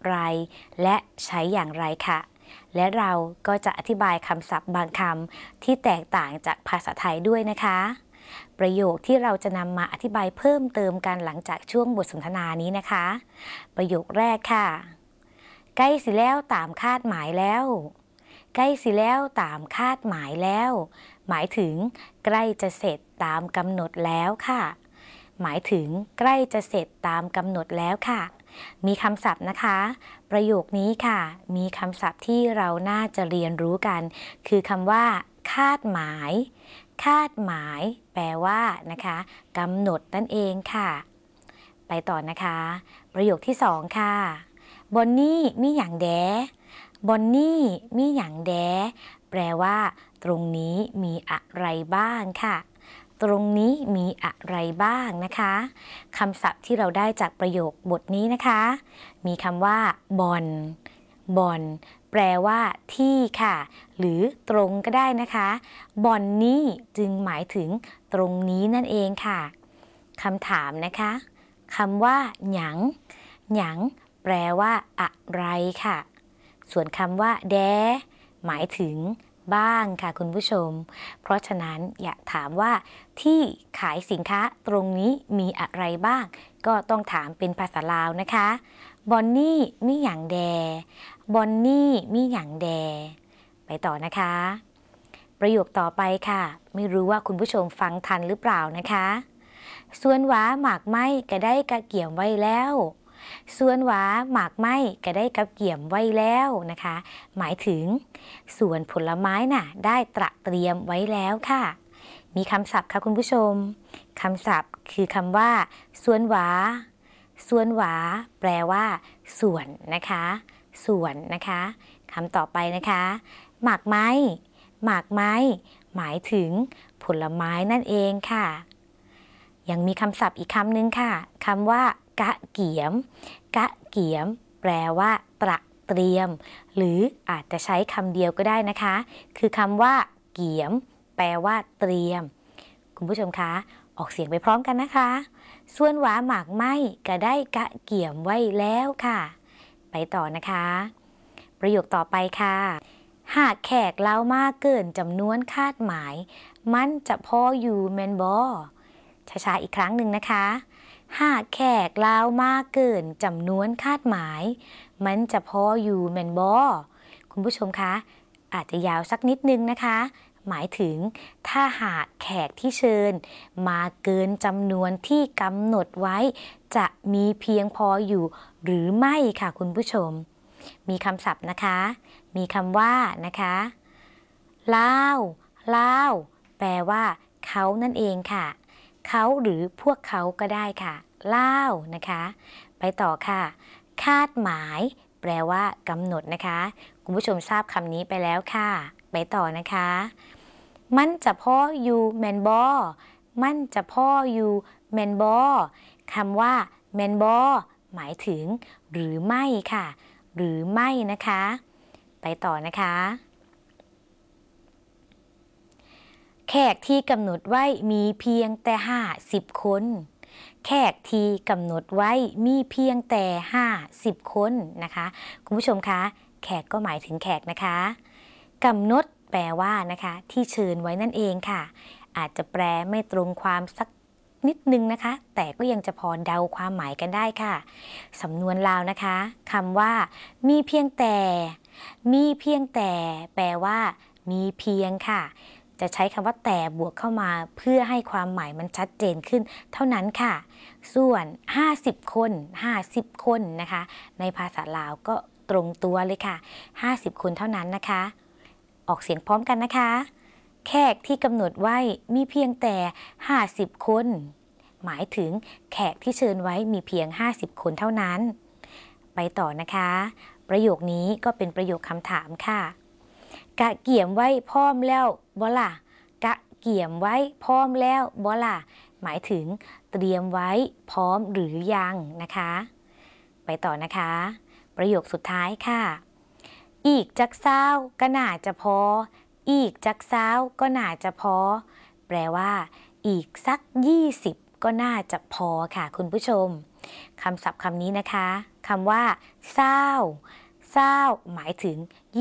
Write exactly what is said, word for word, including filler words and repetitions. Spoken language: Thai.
ไรและใช้อย่างไรค่ะและเราก็จะอธิบายคำศัพท์บางคำที่แตกต่างจากภาษาไทยด้วยนะคะประโยคที่เราจะนำมาอธิบายเพิ่มเติมกันหลังจากช่วงบทสนทนานี้นะคะประโยคแรกค่ะใกล้สิแล้วตามคาดหมายแล้วใกล้สิแล้วตามคาดหมายแล้วหมายถึงใกล้จะเสร็จตามกำหนดแล้วค่ะหมายถึงใกล้จะเสร็จตามกำหนดแล้วค่ะมีคำศัพท์นะคะประโยคนี้ค่ะมีคำศัพท์ที่เราน่าจะเรียนรู้กันคือคำว่าคาดหมายคาดหมายแปลว่านะคะกำหนดนั่นเองค่ะไปต่อนะคะประโยคที่สองค่ะบอนนี่มีหยังแดบอนนี่มีหยังแดแปลว่าตรงนี้มีอะไรบ้างค่ะตรงนี้มีอะไรบ้างนะคะคำศัพท์ที่เราได้จากประโยคบทนี้นะคะมีคำว่าบอนบอนแปลว่าที่ค่ะหรือตรงก็ได้นะคะบอนนี่จึงหมายถึงตรงนี้นั่นเองค่ะคำถามนะคะคำว่าหยังหยังแปลว่าอะไรค่ะส่วนคำว่าแดหมายถึงบ้างค่ะคุณผู้ชมเพราะฉะนั้นอยากถามว่าที่ขายสินค้าตรงนี้มีอะไรบ้างก็ต้องถามเป็นภาษาลาวนะคะบอนนี่มีหยังแดบอนนี่มีหยังแดไปต่อนะคะประโยคต่อไปค่ะไม่รู้ว่าคุณผู้ชมฟังทันหรือเปล่านะคะส่วนหวาหมากไม้ก็ได้กะเกี่ยมไว้แล้วส่วนหวาหมากไม้ก็ได้กับเกี่ยมไว้แล้วนะคะหมายถึงสวนผลไม้น่ะได้ตระเตรียมไว้แล้วค่ะมีคำศัพท์ค่ะคุณผู้ชมคำศัพท์คือคำว่าส่วนหวาส่วนหวาแปลว่าสวนนะคะสวนนะคะคำต่อไปนะคะหมากไม้หมากไม้หมายถึงผลไม้นั่นเองค่ะยังมีคำศัพท์อีกคำหนึ่งค่ะคำว่ากะเกี่ยมกะเกี่ยมแปลว่าตระเตรียมหรืออาจจะใช้คำเดียวก็ได้นะคะคือคำว่าเกี่ยมแปลว่าเตรียมคุณผู้ชมคะออกเสียงไปพร้อมกันนะคะส่วนหวาหมากไม้ก็ได้กะเกี่ยมไว้แล้วค่ะไปต่อนะคะประโยคต่อไปค่ะหากแขกเล่ามากเกินจำนวนคาดหมายมันจะพออยู่แมนบอช้าๆอีกครั้งหนึ่งนะคะหากแขกลาวมากเกินจำนวนคาดหมายมันจะพออยู่แมนบอคุณผู้ชมคะอาจจะยาวสักนิดนึงนะคะหมายถึงถ้าหากแขกที่เชิญมาเกินจำนวนที่กำหนดไว้จะมีเพียงพออยู่หรือไม่ค่ะคุณผู้ชมมีคำศัพท์นะคะมีคำว่านะคะลาวลาวแปลว่าเขานั่นเองค่ะเขาหรือพวกเขาก็ได้ค่ะล่าวนะคะไปต่อค่ะคาดหมายแปลว่ากำหนดนะคะคุณผู้ชมทราบคำนี้ไปแล้วค่ะไปต่อนะคะมันจะพ่ออยู่แมนบอมันจะพ่ออยู่แมนบอคำว่าแมนบอหมายถึงหรือไม่ค่ะหรือไม่นะคะไปต่อนะคะแขกที่กำหนดไว้มีเพียงแต่ห้าสิบคนแขกที่กำหนดไว้มีเพียงแต่ห้าสิบคนนะคะคุณผู้ชมคะแขกก็หมายถึงแขกนะคะกำหนดแปลว่านะคะที่เชิญไว้นั่นเองค่ะอาจจะแปลไม่ตรงความสักนิดนึงนะคะแต่ก็ยังจะพอเดาความหมายกันได้ค่ะสำนวนลาวนะคะคำว่ามีเพียงแต่มีเพียงแต่แปลว่ามีเพียงค่ะจะใช้คำว่าแต่บวกเข้ามาเพื่อให้ความหมายมันชัดเจนขึ้นเท่านั้นค่ะส่วนห้าสิบคนห้าสิบคนนะคะในภาษาลาวก็ตรงตัวเลยค่ะห้าสิบคนเท่านั้นนะคะออกเสียงพร้อมกันนะคะแขกที่กำหนดไว้มีเพียงแต่ห้าสิบคนหมายถึงแขกที่เชิญไว้มีเพียงห้าสิบคนเท่านั้นไปต่อนะคะประโยคนี้ก็เป็นประโยคคำถามค่ะกะเกี่ยมไว้พร้อมแล้วบ่ล่ะกะเกี่ยมไว้พร้อมแล้วบ่ล่ะหมายถึงเตรียมไว้พร้อมหรือยังนะคะไปต่อนะคะประโยคสุดท้ายค่ะอีกจักเศร้าก็น่าจะพออีกจักเศร้าก็น่าจะพอแปลว่าอีกสักยี่สิบก็น่าจะพอค่ะคุณผู้ชมคำศัพท์คำนี้นะคะคำว่าเศร้าเศร้าหมายถึง